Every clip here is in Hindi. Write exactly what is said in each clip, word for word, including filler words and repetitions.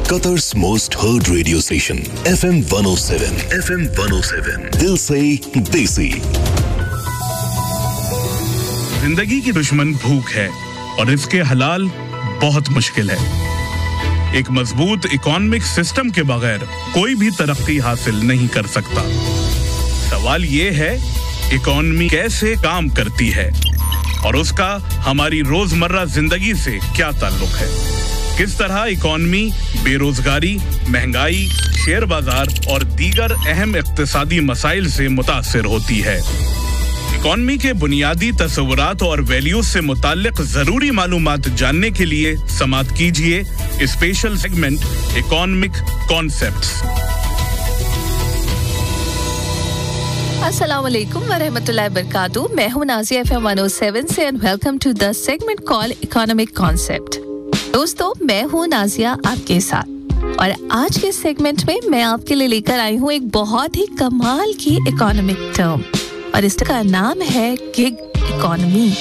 Qatar's most heard radio station, F M one oh seven. F M one oh seven. दिल से देसी. जिंदगी की दुश्मन भूख है और इसके हलाल बहुत मुश्किल है. एक मजबूत इकोनॉमिक सिस्टम के बगैर कोई भी तरक्की हासिल नहीं कर सकता. सवाल ये है, इकोनॉमी कैसे काम करती है और उसका हमारी रोजमर्रा जिंदगी से क्या ताल्लुक है. किस तरह इकोनॉमी बेरोजगारी, महंगाई, शेयर बाजार और दीगर अहम इक्तिसादी मसाइल से मुतासिर होती है. इकोनॉमी के बुनियादी तस्वुरात और वैल्यूज से मुताल्लिक जरूरी मालूमात जानने के लिए समाअत कीजिए स्पेशल सेगमेंट इकोनॉमिक कॉन्सेप्ट्स. अस्सलाम वालेकुम व रहमतुल्लाहि व बरकातहू. मैं हूं Nazia F M one oh seven से and welcome to the segment called economic concept. दोस्तों, मैं हूं नाज़िया आपके साथ और आज के सेगमेंट में मैं आपके लिए लेकर आई हूं एक बहुत ही कमाल की इकोनॉमिक टर्म और इसका नाम है गिग इकोनॉमी.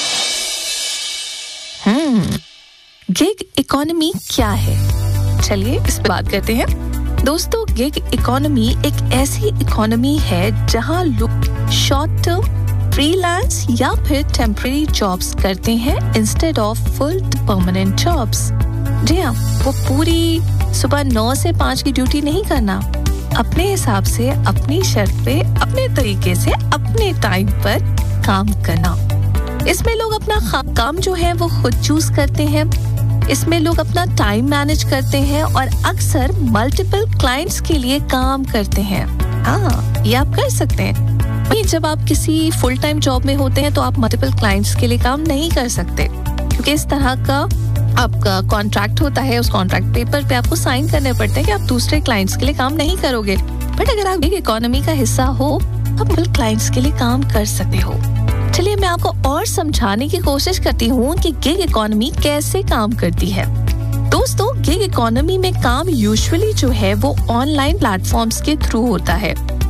हम्म गिग इकोनॉमी क्या है? चलिए इस पर बात करते हैं. दोस्तों, गिग इकोनॉमी एक ऐसी इकोनॉमी है जहां लोग शॉर्ट टर्म, फ्रीलांस या फिर टेम्परेरी जॉब्स करते हैं instead of full permanent jobs. जी हाँ, वो पूरी सुबह नौ से पाँच की ड्यूटी नहीं करना, अपने हिसाब से, अपनी शर्त पे, अपने तरीके से, अपने टाइम पर काम करना. इसमें लोग अपना काम जो है वो खुद चूज करते हैं. इसमें लोग अपना टाइम मैनेज करते हैं और अक्सर मल्टीपल क्लाइंट्स के लिए काम करते हैं. हाँ, ये आप कर सकते हैं. जब आप किसी फुल टाइम जॉब में होते हैं तो आप मल्टीपल क्लाइंट्स के लिए काम नहीं कर सकते क्योंकि इस तरह का आपका कॉन्ट्रैक्ट होता है. उस कॉन्ट्रैक्ट पेपर पे आपको साइन करने पड़ते हैं कि आप दूसरे क्लाइंट्स के लिए काम नहीं करोगे. बट अगर आप गिग इकोनॉमी का हिस्सा हो, आप मल्टीपल क्लाइंट्स के लिए काम कर सकते हो. चलिए मैं आपको और समझाने की कोशिश करती हूँ कि गिग इकोनॉमी कैसे काम करती है. दोस्तों, गिग इकोनॉमी में काम यूजुअली जो है वो ऑनलाइन प्लेटफॉर्म्स के थ्रू होता है.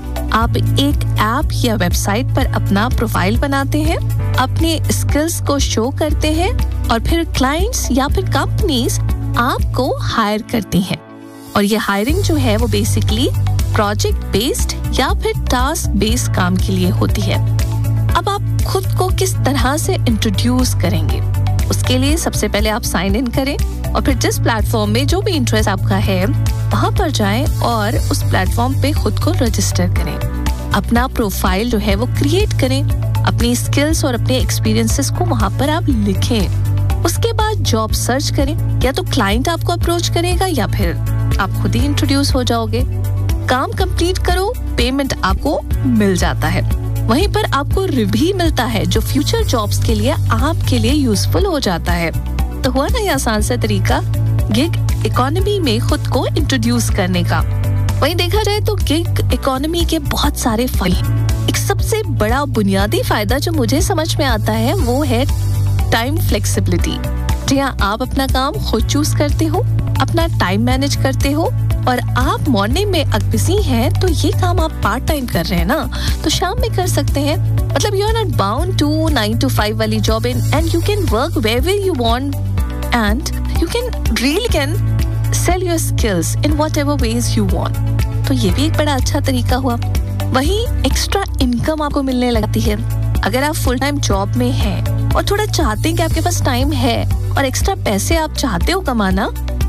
आप एक ऐप या वेबसाइट पर अपना प्रोफाइल बनाते हैं, अपने स्किल्स को शो करते हैं और फिर क्लाइंट्स या फिर कंपनीज आपको हायर करती हैं. और ये हायरिंग जो है वो बेसिकली प्रोजेक्ट बेस्ड या फिर टास्क बेस्ड काम के लिए होती है. अब आप खुद को किस तरह से इंट्रोड्यूस करेंगे? उसके लिए सबसे पहले आप साइन इन करें और फिर जिस प्लेटफॉर्म में जो भी इंटरेस्ट आपका है वहां पर जाएं और उस प्लेटफॉर्म पे खुद को रजिस्टर करें. अपना प्रोफाइल जो है वो क्रिएट करें, अपनी स्किल्स और अपने एक्सपीरियंसेस को वहां पर आप लिखें. उसके बाद जॉब सर्च करें. या तो क्लाइंट आपको अप्रोच करेगा या फिर आप खुद ही इंट्रोड्यूस हो जाओगे. काम कंप्लीट करो, पेमेंट आपको मिल जाता है. वहीं पर आपको रिव्यू मिलता है जो फ्यूचर जॉब्स के लिए आपके लिए यूजफुल हो जाता है. तो हुआ ना ये आसान सा तरीका गिग इकोनॉमी में खुद को इंट्रोड्यूस करने का. वहीं देखा जाए तो गिग इकोनॉमी के बहुत सारे फायदे हैं. एक सबसे बड़ा बुनियादी फायदा जो मुझे समझ में आता है वो है टाइम फ्लेक्सिबिलिटी. जी हाँ, आप अपना काम खुद चूज करते हो, अपना टाइम मैनेज करते हो और आप मॉर्निंग में अगर बिजी हैं तो ये काम आप पार्ट टाइम कर रहे हैं ना, तो शाम में कर सकते हैं. मतलब you are not bound to nine to five वाली job in and you can work wherever you want and you can really can sell your skills in whatever ways you want. तो ये भी एक बड़ा अच्छा तरीका हुआ. वहीं एक्स्ट्रा इनकम आपको मिलने लगती है. अगर आप फुल टाइम जॉब में हैं और थोड़ा चाहते हैं कि आपके पास टाइम है और एक्स्ट्रा पैसे आप चाहते हो कमाना,